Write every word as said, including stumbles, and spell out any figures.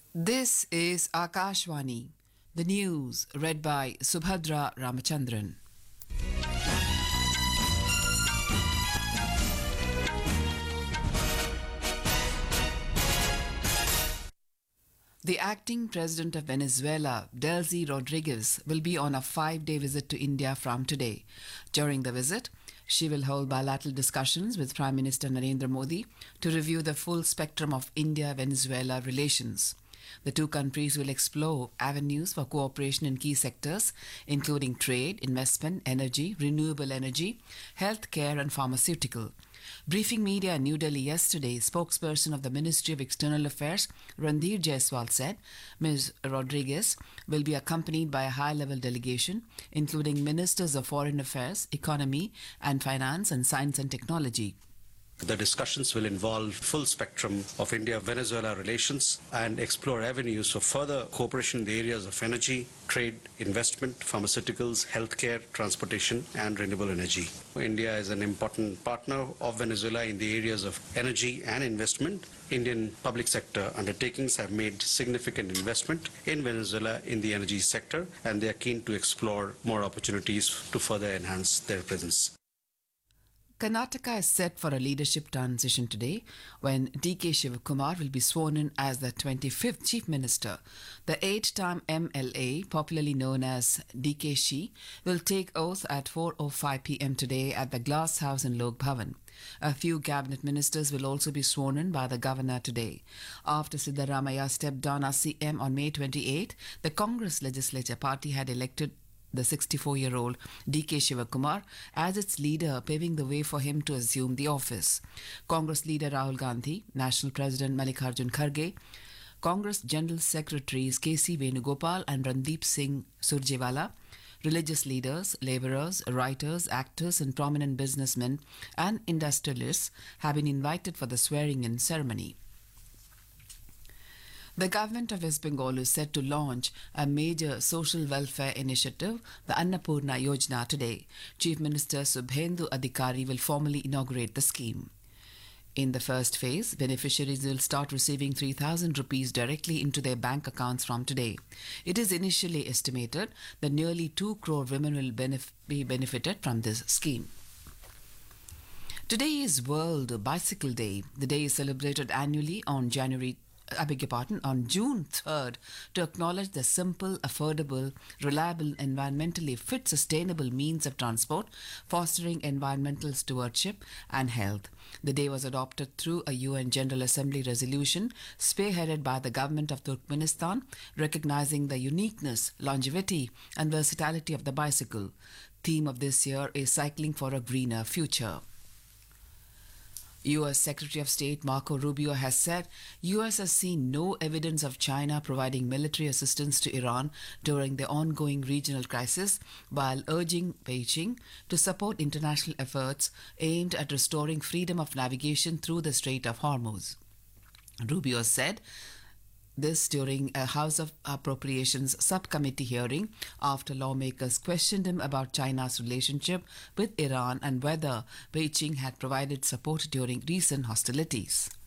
This is Akashvani, the news read by Subhadra Ramachandran. The acting president of Venezuela, Delcy Rodriguez, will be on a five day visit to India from today. During the visit, she will hold bilateral discussions with Prime Minister Narendra Modi to review the full spectrum of India Venezuela relations. The two countries will explore avenues for cooperation in key sectors, including trade, investment, energy, renewable energy, healthcare, and pharmaceutical. Briefing media in New Delhi yesterday, spokesperson of the Ministry of External Affairs, Randhir Jaiswal, said Miz Rodriguez will be accompanied by a high-level delegation, including ministers of foreign affairs, economy and finance, and science and technology. The discussions will involve full spectrum of India-Venezuela relations and explore avenues for further cooperation in the areas of energy, trade, investment, pharmaceuticals, healthcare, transportation and renewable energy. India is an important partner of Venezuela in the areas of energy and investment. Indian public sector undertakings have made significant investment in Venezuela in the energy sector, and they are keen to explore more opportunities to further enhance their presence. Karnataka is set for a leadership transition today when D K Shivakumar will be sworn in as the twenty-fifth Chief Minister. The eight-time M L A, popularly known as D K Shi, will take oath at four oh five p m today at the Glass House in Lok Bhavan. A few cabinet ministers will also be sworn in by the governor today. After Siddaramaiah stepped down as C M on May twenty-eighth, the Congress Legislature Party had elected the sixty-four-year-old D K Shivakumar as its leader, paving the way for him to assume the office. Congress leader Rahul Gandhi, National President Mallikarjun Kharge, Congress General Secretaries K C Venugopal and Randeep Singh Surjewala, religious leaders, labourers, writers, actors and prominent businessmen and industrialists have been invited for the swearing-in ceremony. The government of West Bengal is set to launch a major social welfare initiative, the Annapurna Yojana, today. Chief Minister Subhendu Adhikari will formally inaugurate the scheme. In the first phase, beneficiaries will start receiving three thousand rupees directly into their bank accounts from today. It is initially estimated that nearly two crore women will benef- be benefited from this scheme. Today is World Bicycle Day. The day is celebrated annually on January I beg your pardon, on June third to acknowledge the simple, affordable, reliable, environmentally fit, sustainable means of transport, fostering environmental stewardship and health. The day was adopted through a U N General Assembly resolution spearheaded by the government of Turkmenistan, recognizing the uniqueness, longevity and versatility of the bicycle. Theme of this year is Cycling for a Greener Future. U S Secretary of State Marco Rubio has said U S has seen no evidence of China providing military assistance to Iran during the ongoing regional crisis, while urging Beijing to support international efforts aimed at restoring freedom of navigation through the Strait of Hormuz. Rubio said this during a House of Appropriations subcommittee hearing after lawmakers questioned him about China's relationship with Iran and whether Beijing had provided support during recent hostilities.